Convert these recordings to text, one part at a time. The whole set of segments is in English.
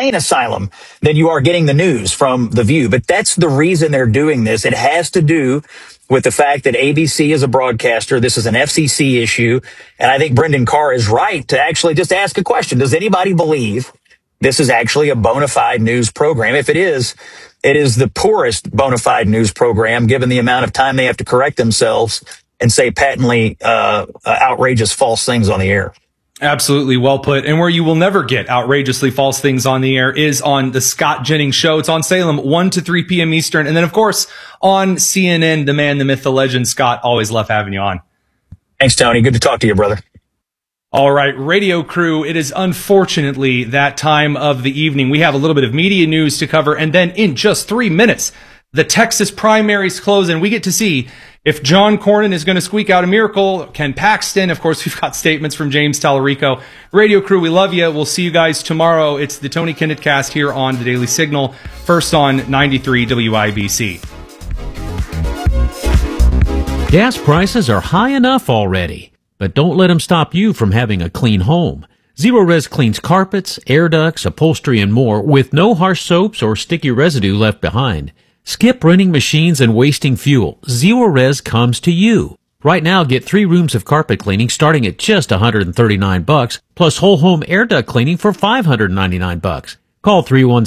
insane asylum than you are getting the news from The View. But that's the reason they're doing this. It has to do with the fact that ABC is a broadcaster. This is an FCC issue. And I think Brendan Carr is right to actually just ask a question. Does anybody believe this is actually a bona fide news program? If it is the poorest bona fide news program, given the amount of time they have to correct themselves and say patently outrageous false things on the air. Absolutely well put. And where you will never get outrageously false things on the air is on the Scott Jennings Show. It's on Salem, 1 to 3 p.m. Eastern. And then, of course, on CNN, the man, the myth, the legend, Scott, always love having you on. Thanks, Tony. Good to talk to you, brother. All right, radio crew, it is unfortunately that time of the evening. We have a little bit of media news to cover, and then in just 3 minutes, the Texas primaries close, and we get to see if John Cornyn is going to squeak out a miracle. Ken Paxton, of course, we've got statements from James Tallarico. Radio crew, we love you. We'll see you guys tomorrow. It's the Tony Kinnett Cast here on the Daily Signal, first on 93 WIBC. Gas prices are high enough already, but don't let them stop you from having a clean home. Zerorez cleans carpets, air ducts, upholstery, and more with no harsh soaps or sticky residue left behind. Skip renting machines and wasting fuel. Zerorez comes to you. Right now, get 3 rooms of carpet cleaning starting at just $139, plus whole home air duct cleaning for $599. Call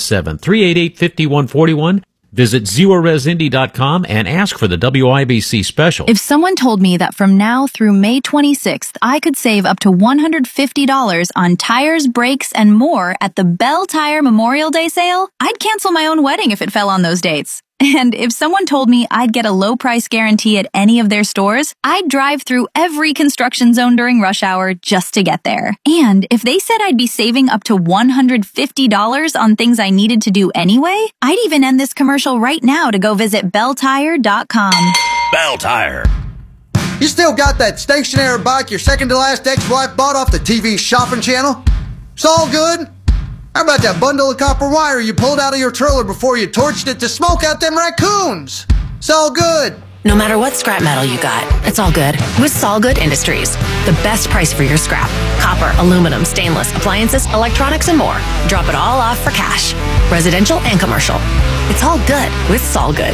317-388-5141. Visit ZerorezIndy.com and ask for the WIBC special. If someone told me that from now through May 26th, I could save up to $150 on tires, brakes, and more at the Bell Tire Memorial Day sale, I'd cancel my own wedding if it fell on those dates. And if someone told me I'd get a low price guarantee at any of their stores, I'd drive through every construction zone during rush hour just to get there. And if they said I'd be saving up to $150 on things I needed to do anyway, I'd even end this commercial right now to go visit belltire.com. Bell Tire. You still got that stationary bike your second to last ex-wife bought off the TV shopping channel? It's all good? How about that bundle of copper wire you pulled out of your trailer before you torched it to smoke out them raccoons? It's all good. No matter what scrap metal you got, it's all good with Solgood Industries. The best price for your scrap. Copper, aluminum, stainless, appliances, electronics, and more. Drop it all off for cash. Residential and commercial. It's all good with Solgood.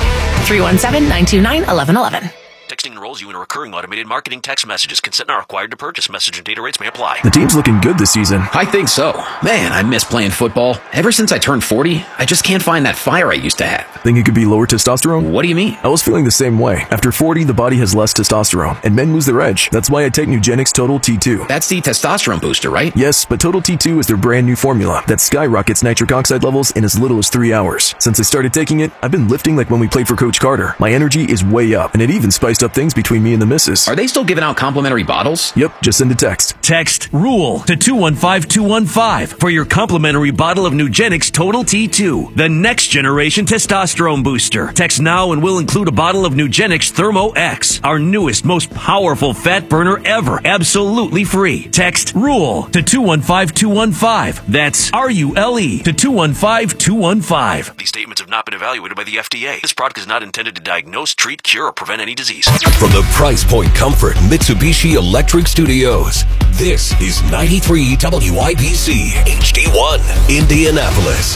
317-929-1111. Texting enrolls you in a recurring automated marketing text messages. Consent not required to purchase. Message and data rates may apply. The team's looking good this season. I think so. Man, I miss playing football. Ever since I turned 40, I just can't find that fire I used to have. Think it could be lower testosterone? What do you mean? I was feeling the same way. After 40, the body has less testosterone, and men lose their edge. That's why I take Nugenix Total T2. That's the testosterone booster, right? Yes, but Total T2 is their brand new formula that skyrockets nitric oxide levels in as little as 3 hours. Since I started taking it, I've been lifting like when we played for Coach Carter. My energy is way up, and it even spiced up things between me and the missus. Are they still giving out complimentary bottles? Yep, just send a text. Text RULE to 215215 for your complimentary bottle of Nugenix Total T2, the next generation testosterone booster. Text now and we'll include a bottle of Nugenix Thermo X, our newest, most powerful fat burner ever, absolutely free. Text RULE to 215215. That's RULE to 215215. These statements have not been evaluated by the FDA. This product is not intended to diagnose, treat, cure, or prevent any disease. From the Price Point Comfort Mitsubishi Electric Studios, this is 93 WIBC HD1, Indianapolis.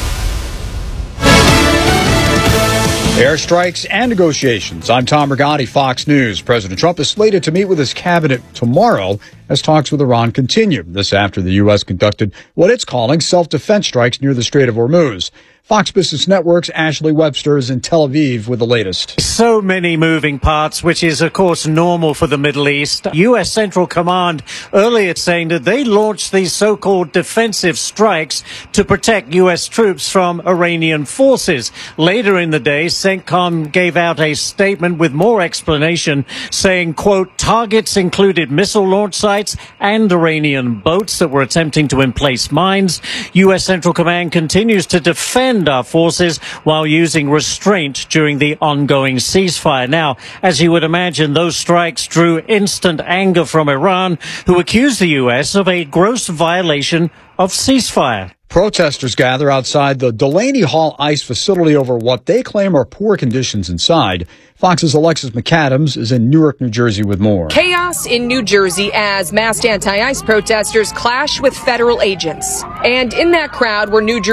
Airstrikes and negotiations. I'm Tom Rigotti, Fox News. President Trump is slated to meet with his cabinet tomorrow as talks with Iran continue. This after the U.S. conducted what it's calling self-defense strikes near the Strait of Hormuz. Fox Business Network's Ashley Webster is in Tel Aviv with the latest. So many moving parts, which is, of course, normal for the Middle East. U.S. Central Command earlier saying that they launched these so-called defensive strikes to protect U.S. troops from Iranian forces. Later in the day, CENTCOM gave out a statement with more explanation saying, quote, targets included missile launch sites and Iranian boats that were attempting to emplace mines. U.S. Central Command continues to defend our forces while using restraint during the ongoing ceasefire. Now, as you would imagine, those strikes drew instant anger from Iran, who accused the U.S. of a gross violation of ceasefire. Protesters gather outside the Delaney Hall ICE facility over what they claim are poor conditions inside. Fox's Alexis McAdams is in Newark, New Jersey with more. Chaos in New Jersey as masked anti-ICE protesters clash with federal agents. And in that crowd were New Jersey